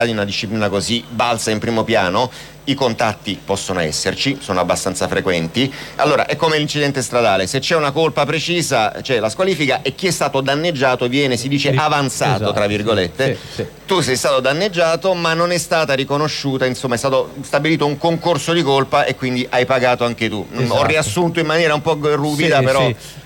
di una disciplina così balza in primo piano, i contatti possono esserci, sono abbastanza frequenti. Allora è come l'incidente stradale: se c'è una colpa precisa c'è la squalifica e chi è stato danneggiato viene, si dice, avanzato, esatto, tra virgolette. sì. Tu sei stato danneggiato, ma non è stata riconosciuta, insomma è stato stabilito un concorso di colpa e quindi hai pagato anche tu. Esatto. Ho riassunto in maniera un po' ruvida, però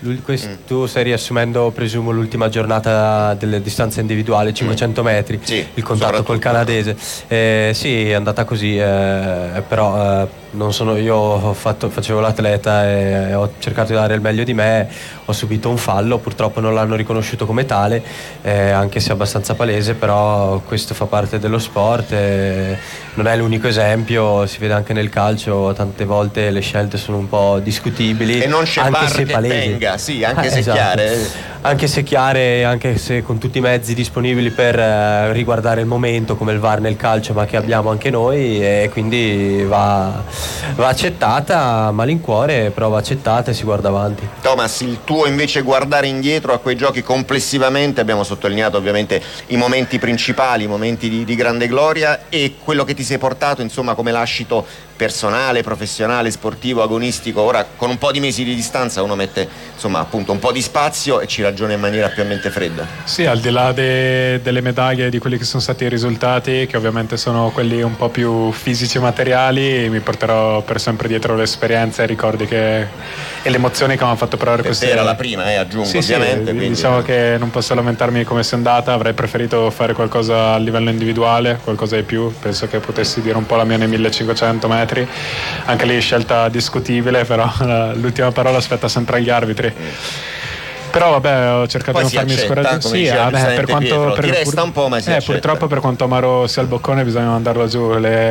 tu stai riassumendo, presumo, l'ultima giornata delle distanze individuali, 500 metri, il contatto col canadese. Sì, è andata così, però non sono io, facevo l'atleta e ho cercato di dare il meglio di me. Ho subito un fallo, purtroppo non l'hanno riconosciuto come tale, anche se abbastanza palese, però questo fa parte dello sport, non è l'unico esempio, si vede anche nel calcio, tante volte le scelte sono un po' discutibili e non c'è anche se che palesi. venga, sì, anche se esatto. chiare. Anche se chiare, anche se con tutti i mezzi disponibili per riguardare il momento, come il VAR nel calcio, ma che abbiamo anche noi, e quindi va accettata a malincuore, però va accettata e si guarda avanti. Thomas, il tuo invece guardare indietro a quei giochi complessivamente, abbiamo sottolineato ovviamente i momenti principali, i momenti di grande gloria, e quello che ti sei portato, insomma, come lascito personale, professionale, sportivo, agonistico. Ora con un po' di mesi di distanza uno mette, insomma, appunto un po' di spazio e ci ragiona in maniera più o meno fredda. Sì, al di là delle medaglie, di quelli che sono stati i risultati, che ovviamente sono quelli un po' più fisici e materiali, mi porterò per sempre dietro l'esperienza e i ricordi e le emozioni che mi hanno fatto provare questa. Era la prima, aggiungo, sì, ovviamente. Sì, quindi diciamo che non posso lamentarmi come sia andata, avrei preferito fare qualcosa a livello individuale, qualcosa di più, penso che potessi dire un po' la mia nei 1500 metri, anche lì scelta discutibile, però l'ultima parola spetta sempre agli arbitri. Però vabbè, ho cercato poi di non farmi scoraggiare. Sì, per quanto ti resta un po', ma si accetta. Purtroppo, per quanto amaro sia il boccone, bisogna mandarlo giù.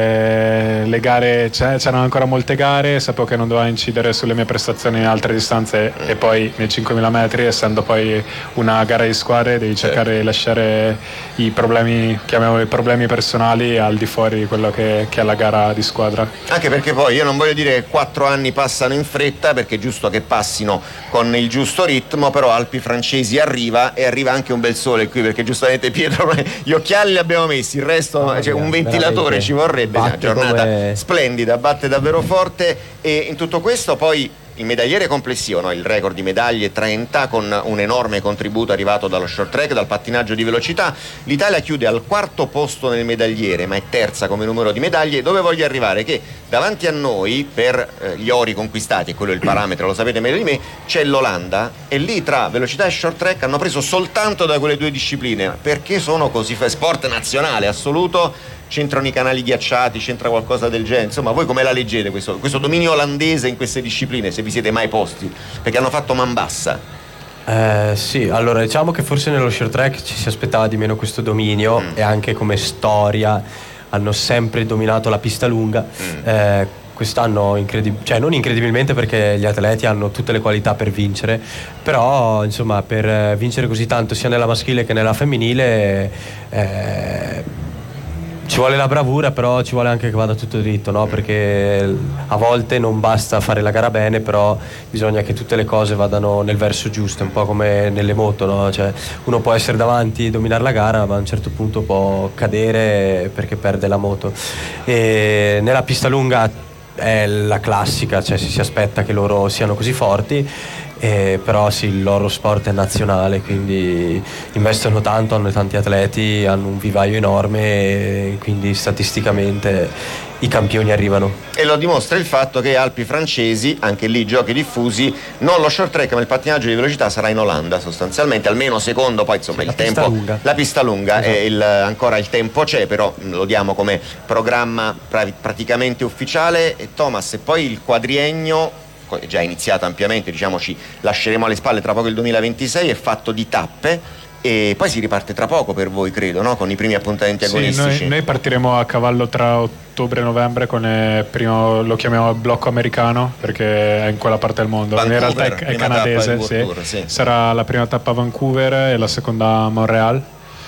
Le gare, c'erano ancora molte gare, sapevo che non doveva incidere sulle mie prestazioni in altre distanze, e poi nei 5000 metri, essendo poi una gara di squadre, devi cercare di lasciare i problemi, chiamiamoli problemi personali, al di fuori di quello che è la gara di squadra. Anche perché poi io non voglio dire che 4 anni passano in fretta, perché è giusto che passino con il giusto ritmo, però Alpi Francesi arriva, e arriva anche un bel sole qui, perché giustamente Pietro, gli occhiali li abbiamo messi, il resto, un ventilatore ci vorrebbe. Una giornata splendida, batte davvero forte, e in tutto questo poi il medagliere complessivo, no? Il record di medaglie 30, con un enorme contributo arrivato dallo short track, dal pattinaggio di velocità. L'Italia chiude al 4° posto nel medagliere, ma è terza come numero di medaglie. Dove voglio arrivare? Che davanti a noi, per gli ori conquistati, e quello è il parametro, lo sapete meglio di me, c'è l'Olanda, e lì tra velocità e short track hanno preso soltanto da quelle due discipline. Perché sono così? Sport nazionale assoluto. C'entrano i canali ghiacciati, c'entra qualcosa del genere? Insomma, voi come la leggete questo dominio olandese in queste discipline, se vi siete mai posti? Perché hanno fatto man bassa. Sì, allora diciamo che forse nello short track ci si aspettava di meno questo dominio, e anche come storia hanno sempre dominato la pista lunga. Quest'anno non incredibilmente, perché gli atleti hanno tutte le qualità per vincere, però insomma per vincere così tanto sia nella maschile che nella femminile ci vuole la bravura, però ci vuole anche che vada tutto dritto, no? Perché a volte non basta fare la gara bene, però bisogna che tutte le cose vadano nel verso giusto, un po' come nelle moto, no? Cioè, uno può essere davanti e dominare la gara, ma a un certo punto può cadere perché perde la moto. E nella pista lunga è la classica, cioè si aspetta che loro siano così forti. Però sì, il loro sport è nazionale, quindi investono tanto, hanno tanti atleti, hanno un vivaio enorme, e quindi statisticamente i campioni arrivano. E lo dimostra il fatto che Alpi Francesi, anche lì giochi diffusi, non lo short track ma il pattinaggio di velocità sarà in Olanda sostanzialmente, almeno secondo, poi insomma il tempo, la pista lunga, esatto. Ancora il tempo c'è, però lo diamo come programma praticamente ufficiale. E Thomas, e poi il quadriennio è già iniziato ampiamente, diciamo, ci lasceremo alle spalle tra poco il 2026, è fatto di tappe, e poi si riparte tra poco per voi, credo, no? Con i primi appuntamenti agonistici. Sì, noi partiremo a cavallo tra ottobre e novembre con primo, lo chiamiamo blocco americano, perché è in quella parte del mondo. Vancouver, in realtà è canadese, sì. Sarà la prima tappa a Vancouver e la seconda a Montreal,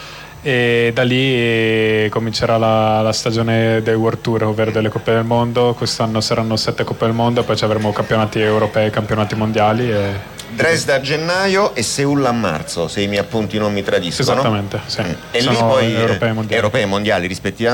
e da lì comincerà la stagione del World Tour, ovvero delle Coppe del Mondo. Quest'anno saranno 7 Coppe del Mondo, poi ci avremo campionati europei, campionati mondiali. Dresda a gennaio e Seul a marzo, se i miei appunti non mi tradiscono. Esattamente, sì. E sono lì poi europei e mondiali rispettivamente.